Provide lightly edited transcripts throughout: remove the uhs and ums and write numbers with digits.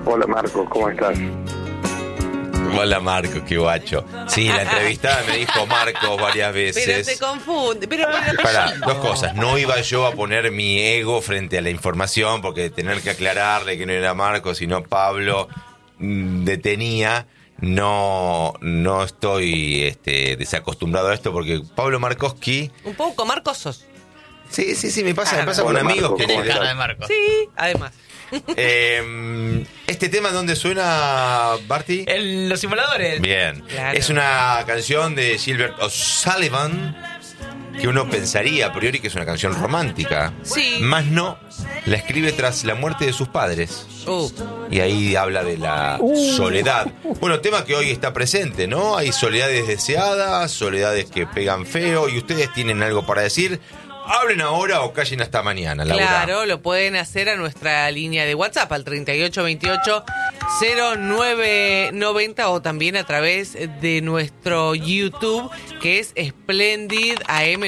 Hola Marco, ¿cómo estás? Hola Marco, qué guacho. Sí, la entrevistada me dijo Marcos varias veces. Pero te confunde. Pero Pará, dos cosas. No iba yo a poner mi ego frente a la información, porque tener que aclararle que no era Marcos, sino Pablo detenía. No estoy desacostumbrado a esto, porque Pablo Markoski... un poco Marcosos. Sí, me pasa con amigos. Tenés cara de Marcos. Sí, además. ¿Este tema dónde suena, Barty? En los simuladores. Bien. Claro. Es una canción de Gilbert O'Sullivan que uno pensaría a priori que es una canción romántica. Sí. Más no, la escribe tras la muerte de sus padres. Y ahí habla de la soledad. Bueno, tema que hoy está presente, ¿no? Hay soledades deseadas, soledades que pegan feo, y ustedes tienen algo para decir. Hablen ahora o callen hasta mañana, Laura. Claro, lo pueden hacer a nuestra línea de WhatsApp al 3828-0990 o también a través de nuestro YouTube, que es Splendid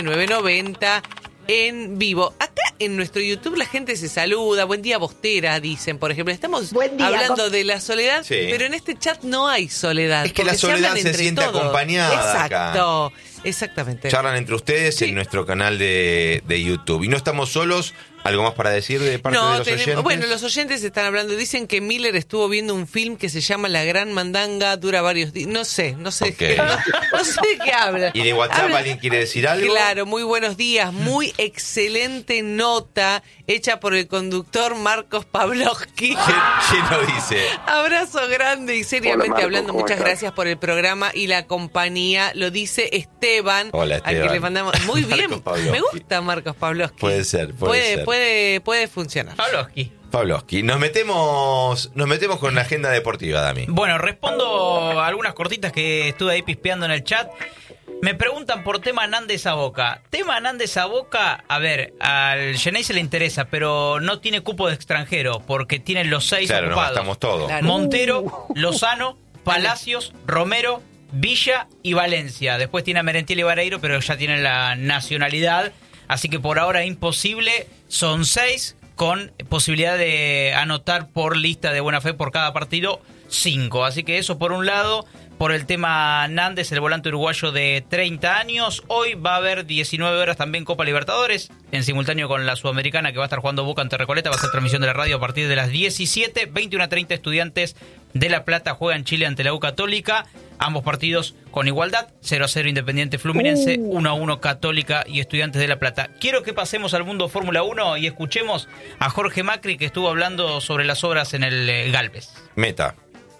AM990 en vivo. Acá en nuestro YouTube la gente se saluda. Buen día, Bostera, dicen, por ejemplo. Estamos hablando de la soledad, sí. Pero en este chat no hay soledad. Es que la soledad se siente todos. acompañada. Exacto. Acá. Exactamente. Charlan entre ustedes en nuestro canal de YouTube. Y no estamos solos. ¿Algo más para decir de parte de los oyentes? Bueno, los oyentes están hablando. Dicen que Miller estuvo viendo un film que se llama La Gran Mandanga, dura varios días. No sé Okay. no sé de qué habla. ¿Y de WhatsApp alguien quiere decir algo? Claro, muy buenos días. Muy excelente nota hecha por el conductor Marcos Pavlovsky. ¿Quién lo dice? Abrazo grande y seriamente Hola, Marco, hablando. ¿cómo Muchas estás? gracias por el programa y la compañía. Lo dice Esteban. Hola, Al que Esteban. le mandamos. Muy bien. Marcos Pavlovsky. Me gusta Marcos Pavlovsky. Puede ser. Puede funcionar. Pavlovsky. Nos metemos con la agenda deportiva, Dami. Bueno, respondo a algunas cortitas que estuve ahí pispeando en el chat. Me preguntan por tema Nández a Boca. Tema Nández a Boca, a ver, al Genei se le interesa, pero no tiene cupo de extranjero, porque tienen los 6 Claro, nos ocupados. gastamos todo. Claro. Montero, Lozano, Palacios, Romero, Villa y Valencia. Después tiene a Merentiel y Vareiro, pero ya tienen la nacionalidad. Así que por ahora imposible. Son 6 con posibilidad de anotar por lista de buena fe por cada partido 5. Así que eso por un lado. Por el tema Nández, el volante uruguayo de 30 años. Hoy va a haber 19 horas también Copa Libertadores, en simultáneo con la Sudamericana, que va a estar jugando Boca ante Recoleta. Va a ser transmisión de la radio a partir de las 17. 21:30 Estudiantes de La Plata juega en Chile ante la U Católica. Ambos partidos con igualdad. 0-0 Independiente Fluminense, 1-1 Católica y Estudiantes de La Plata. Quiero que pasemos al mundo Fórmula 1 y escuchemos a Jorge Macri, que estuvo hablando sobre las obras en el Galvez. Meta.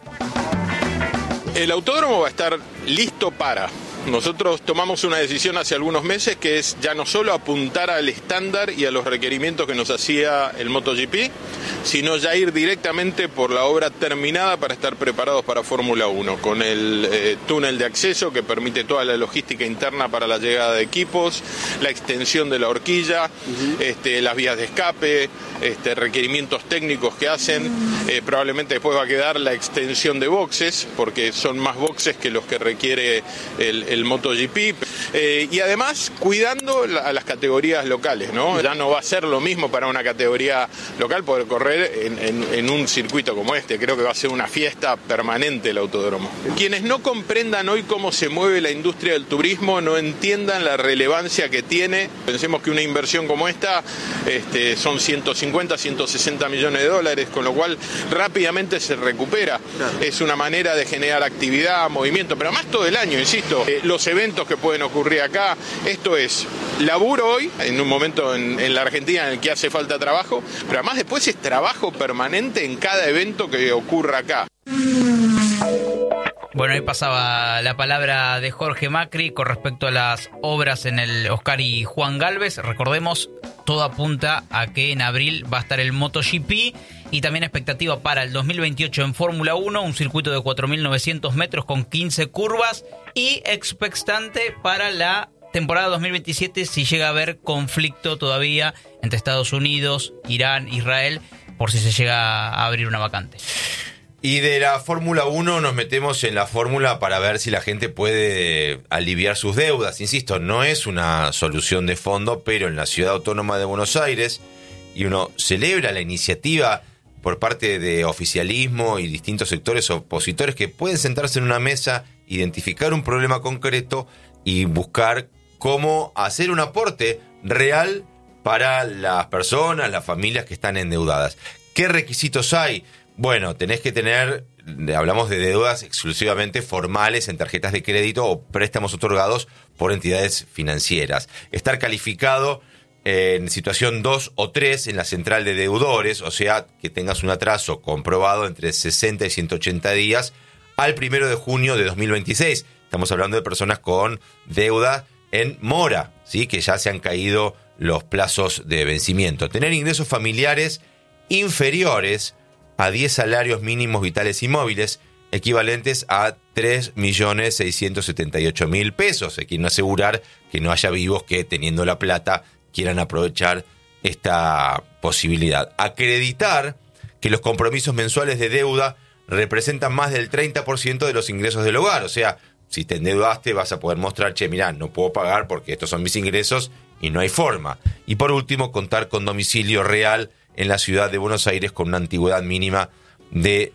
El autódromo va a estar listo para. Nosotros tomamos una decisión hace algunos meses que es ya no solo apuntar al estándar y a los requerimientos que nos hacía el MotoGP, sino ya ir directamente por la obra terminada para estar preparados para Fórmula 1, con el túnel de acceso que permite toda la logística interna para la llegada de equipos, la extensión de la horquilla, las vías de escape, requerimientos técnicos que hacen. Probablemente después va a quedar la extensión de boxes, porque son más boxes que los que requiere el MotoGP, y además cuidando a las categorías locales, ¿no? Ya no va a ser lo mismo para una categoría local poder correr en un circuito como este. Creo que va a ser una fiesta permanente el autódromo. Quienes no comprendan hoy cómo se mueve la industria del turismo, no entiendan la relevancia que tiene. Pensemos que una inversión como esta son 150, 160 millones de dólares, con lo cual rápidamente se recupera. Claro. Es una manera de generar actividad, movimiento, pero además todo el año, insisto. Los eventos que pueden ocurrir acá, esto es laburo hoy, en un momento en la Argentina en el que hace falta trabajo, pero además después es trabajo permanente en cada evento que ocurra acá. Bueno, ahí pasaba la palabra de Jorge Macri con respecto a las obras en el Oscar y Juan Galvez. Recordemos, todo apunta a que en abril va a estar el MotoGP y también expectativa para el 2028 en Fórmula 1, un circuito de 4.900 metros con 15 curvas y expectante para la temporada 2027 si llega a haber conflicto todavía entre Estados Unidos, Irán, Israel, por si se llega a abrir una vacante. Y de la Fórmula 1 nos metemos en la fórmula para ver si la gente puede aliviar sus deudas. Insisto, no es una solución de fondo, pero en la Ciudad Autónoma de Buenos Aires, y uno celebra la iniciativa por parte de oficialismo y distintos sectores opositores que pueden sentarse en una mesa, identificar un problema concreto y buscar cómo hacer un aporte real para las personas, las familias que están endeudadas. ¿Qué requisitos hay? Bueno, tenés que tener, hablamos de deudas exclusivamente formales en tarjetas de crédito o préstamos otorgados por entidades financieras. Estar calificado en situación 2 o 3 en la central de deudores, o sea, que tengas un atraso comprobado entre 60 y 180 días al 1 de junio de 2026. Estamos hablando de personas con deuda en mora, ¿sí? Que ya se han caído los plazos de vencimiento. Tener ingresos familiares inferiores a 10 salarios mínimos vitales y móviles, equivalentes a 3.678.000 pesos. Se quieren asegurar que no haya vivos que, teniendo la plata, quieran aprovechar esta posibilidad. Acreditar que los compromisos mensuales de deuda representan más del 30% de los ingresos del hogar. O sea, si te endeudaste vas a poder mostrar, che, mirá, no puedo pagar porque estos son mis ingresos y no hay forma. Y por último, contar con domicilio real en la ciudad de Buenos Aires con una antigüedad mínima de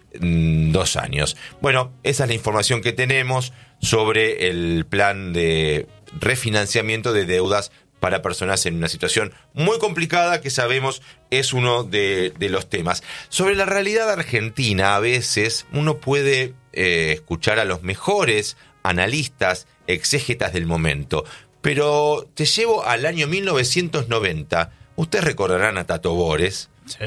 2 años. Bueno, esa es la información que tenemos sobre el plan de refinanciamiento de deudas para personas en una situación muy complicada, que sabemos es uno de los temas. Sobre la realidad argentina, a veces uno puede escuchar a los mejores analistas, exégetas del momento, pero te llevo al año 1990. Ustedes recordarán a Tato Bores, Sí.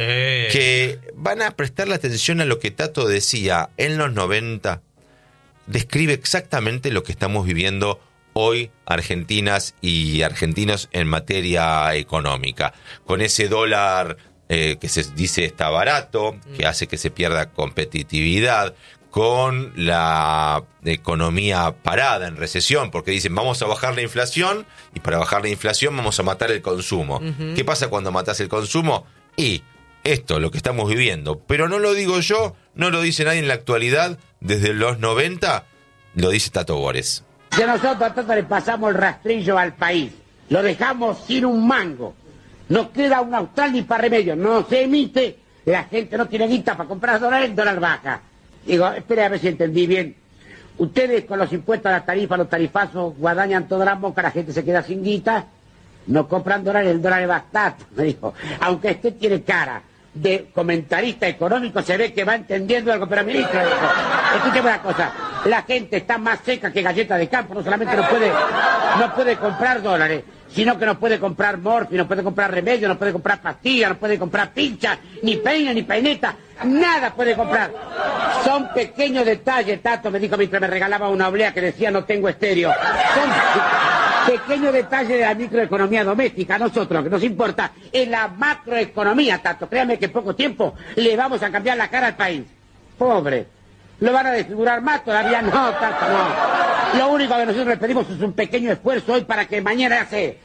que van a prestarle atención a lo que Tato decía en los 90. Describe exactamente lo que estamos viviendo hoy, argentinas y argentinos, en materia económica. Con ese dólar que se dice está barato, que hace que se pierda competitividad, con la economía parada, en recesión, porque dicen vamos a bajar la inflación, y para bajar la inflación vamos a matar el consumo. ¿Qué pasa cuando matás el consumo? Y esto, lo que estamos viviendo. Pero no lo digo yo, no lo dice nadie en la actualidad. Desde los 90 lo dice Tato Bores. Que nosotros le pasamos el rastrillo al país, lo dejamos sin un mango, no queda un austral ni para remedio, no se emite, la gente no tiene guita para comprar dólares, el dólar baja. Digo, espere a ver si entendí bien. Ustedes con los impuestos a la tarifa, los tarifazos, guadañan toda la boca, la gente se queda sin guita, no compran dólares, el dólar es bastante, me dijo. Aunque usted tiene cara de comentarista económico, se ve que va entendiendo algo, pero ministro, dijo, escúcheme una cosa, la gente está más seca que galleta de campo, no solamente no puede comprar dólares, sino que no puede comprar morfina, no puede comprar remedio, no puede comprar pastillas, no puede comprar pinchas, ni peina, ni peineta, nada puede comprar. Son pequeños detalles, Tato me dijo mientras me regalaba una oblea que decía no tengo estéreo. Son pequeños detalles de la microeconomía doméstica. A nosotros lo que nos importa es la macroeconomía, Tato. Créame que en poco tiempo le vamos a cambiar la cara al país. Pobre. ¿Lo van a desfigurar más? Todavía no, Tato, no. Lo único que nosotros les pedimos es un pequeño esfuerzo hoy para que mañana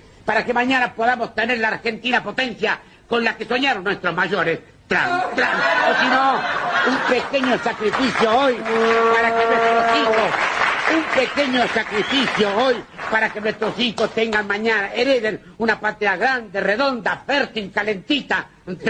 podamos tener la Argentina potencia con la que soñaron nuestros mayores. O si no, un pequeño sacrificio hoy para que nuestros hijos, para que nuestros hijos tengan mañana, hereden una patria grande, redonda, fértil, calentita.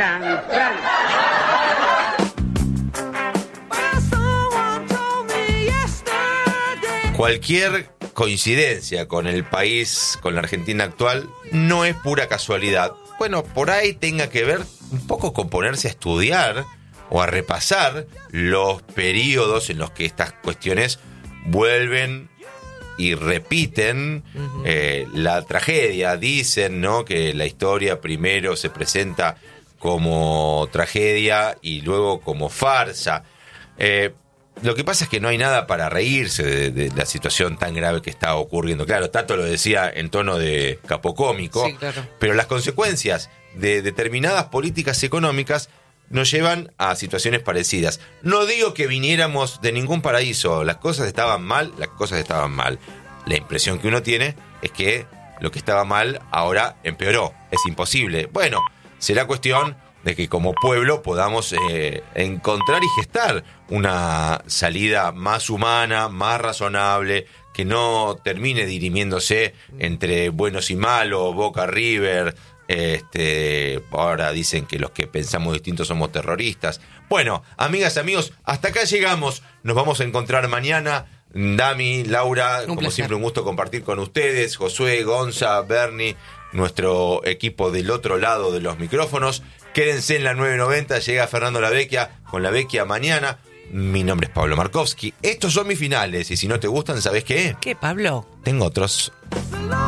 Cualquier coincidencia con el país, con la Argentina actual, no es pura casualidad. Bueno, por ahí tenga que ver un poco con ponerse a estudiar o a repasar los periodos en los que estas cuestiones vuelven y repiten. La tragedia. Dicen, ¿no?, que la historia primero se presenta como tragedia y luego como farsa. Lo que pasa es que no hay nada para reírse de la situación tan grave que está ocurriendo. Claro, Tato lo decía en tono de capocómico, sí, claro. Pero las consecuencias de determinadas políticas económicas nos llevan a situaciones parecidas. No digo que viniéramos de ningún paraíso, las cosas estaban mal. La impresión que uno tiene es que lo que estaba mal ahora empeoró, es imposible. Bueno, será cuestión de que como pueblo podamos encontrar y gestar una salida más humana, más razonable, que no termine dirimiéndose entre buenos y malos, Boca River, Ahora dicen que los que pensamos distintos somos terroristas. Bueno, amigas, amigos, hasta acá llegamos. Nos vamos a encontrar mañana. Dami, Laura, como placer. siempre un gusto compartir con ustedes. Josué, Gonza, Bernie, nuestro equipo del otro lado de los micrófonos. Quédense en la 990, llega Fernando Lavecchia con Lavecchia mañana. Mi nombre es Pablo Markovsky. Estos son mis finales y si no te gustan, ¿sabes qué? ¿Qué, Pablo? Tengo otros.